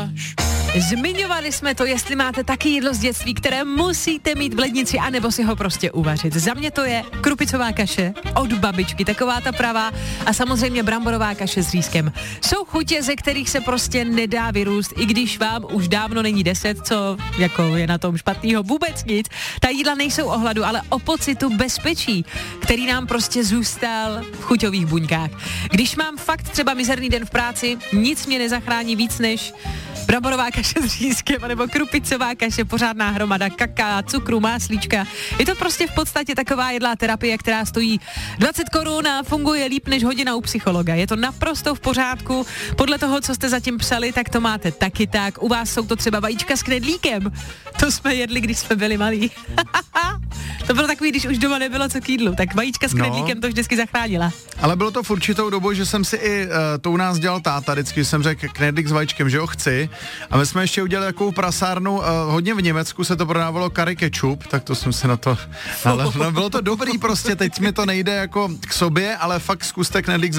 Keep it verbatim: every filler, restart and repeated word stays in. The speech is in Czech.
Zmiňovali jsme to, jestli máte taky jídlo z dětství, které musíte mít v lednici, anebo si ho prostě uvařit. Za mě to je krupicová kaše od babičky, taková ta pravá, a samozřejmě bramborová kaše s řízkem. Jsou chutě, ze kterých se prostě nedá vyrůst, i když vám už dávno není deset, co jako je na tom špatného, vůbec nic. Ta jídla nejsou o hladu, ale o pocitu bezpečí, který nám prostě zůstal v chuťových buňkách. Když mám fakt třeba mizerný den v práci, nic mě nezachrání víc než bramborová kaše s řízkem, nebo krupicová kaše, pořádná hromada kaká, cukru, máslíčka. Je to prostě v podstatě taková jedlá terapie, která stojí dvacet korun a funguje líp než hodina u psychologa. Je to naprosto v pořádku. Podle toho, co jste zatím psali, tak to máte taky tak. U vás jsou to třeba vajíčka s knedlíkem. To jsme jedli, když jsme byli malí. To bylo takový, když už doma nebylo co k jídlu, tak vajíčka s knedlíkem no. To vždycky zachránila. Ale bylo to v určitou dobu, že jsem si i, uh, to u nás dělal táta, vždycky jsem řekl knedlík s vajíčkem, že ho chci. A my jsme ještě udělali takovou prasárnu, uh, hodně v Německu se to prodávalo curry ketchup, tak to jsem si na to, ale no, bylo to dobrý prostě, teď mi to nejde jako k sobě, ale fakt zkuste knedlík s